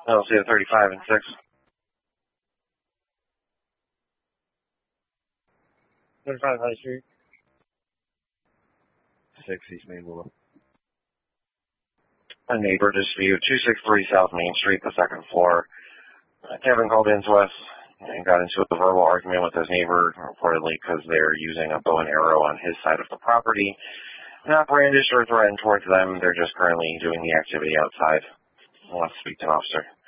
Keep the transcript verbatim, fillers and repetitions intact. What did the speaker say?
I'll see the thirty-five and six. thirty-five High Street. six East Main Willow. A neighbor dispute, two sixty-three South Main Street, the second floor. Uh, Kevin called into us and got into a verbal argument with his neighbor, reportedly because they're using a bow and arrow on his side of the property. Not brandished or threatened towards them, they're just currently doing the activity outside. I'll have to speak to an officer.